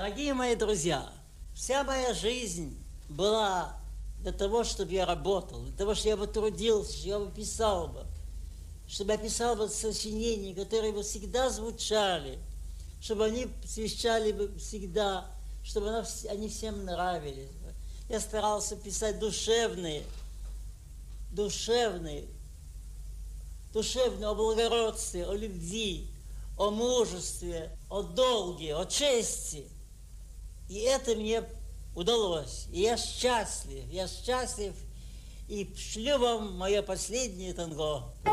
Дорогие мои друзья, вся моя жизнь была для того, чтобы я работал, для того, чтобы я бы трудился, чтобы я бы писал бы, чтобы я писал бы сочинения, которые бы всегда звучали, чтобы они свещали бы всегда, чтобы они всем нравились. Я старался писать душевные о благородстве, о любви, о мужестве, о долге, о чести. И это мне удалось. И я счастлив, и шлю вам мое последнее танго.